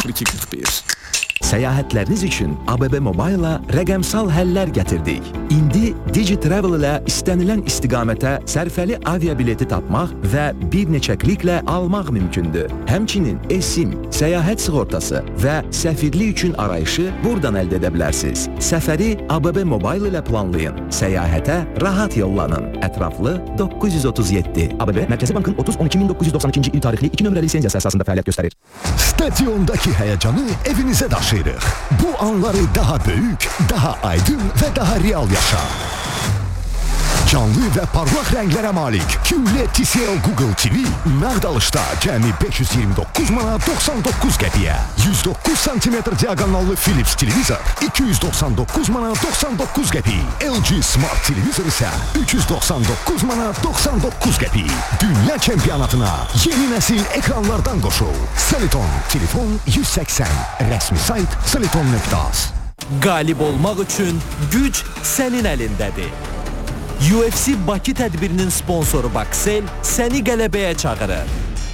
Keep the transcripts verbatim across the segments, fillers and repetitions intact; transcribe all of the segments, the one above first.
sıfır iki qırx bir. Səyahətləriniz üçün A B B Mobile-la rəqəmsal həllər gətirdik. İndi DigiTravel ilə istənilən istiqamətə sərfəli aviabileti tapmaq və bir neçə kliklə almaq mümkündür. Həmçinin eSIM, səyahət sığortası və səfirlik üçün arayışı buradan əldə edə bilərsiniz. Səfəri A B B Mobile ilə planlayın. Səyahətə rahat yollanın. Ətraflı doqquz yüz otuz yeddi. A B B Mərkəzi Bankın otuz on iki min doqquz yüz doxsan ikinci il tarixli iki nömrəli lisenziyası əsasında fəaliyyət göstərir. Stadiondakı həyəcanı evinizə daşıyırıq. Bu anları daha böyük, daha aydın və daha real yaşa. Canlı və parlaq rənglərə malik Q L E D T C L Google T V nağd alışda cəmi beş yüz iyirmi doqquz manat doxsan doqquz qəpiyə. yüz doqquz santimetr diaqonallı Philips televizor iki yüz doxsan doqquz manat doxsan doqquz qəpi. L G Smart televizor isə üç yüz doxsan doqquz manat doxsan doqquz qəpi. Dünya çempionatına yeni nəsil ekranlardan qoşul. Seleton, telefon yüz səksən. Rəsmi sayt seleton nöqtə az. Qalib olmaq üçün güc sənin əlindədir. U F C Bakı tədbirinin sponsoru Baksel səni qələbəyə çağırır.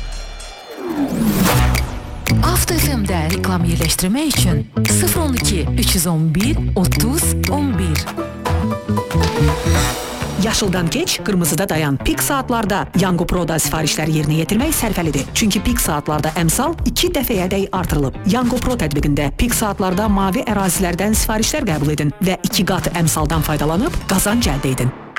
Avto F M-də reklam yerləşdirmək üçün sıfır on iki üç yüz on bir otuz on bir. Yaşıldan keç, qırmızıda dayan. Pik saatlarda Yango Pro'da sifarişləri yerinə yetirmək sərfəlidir. Çünki pik saatlarda əmsal iki dəfəyədək artırılıb. Yango Pro tətbiqində pik saatlarda mavi ərazilərdən sifarişlər qəbul edin və iki qat əmsaldan faydalanıb qazanc əldə edin.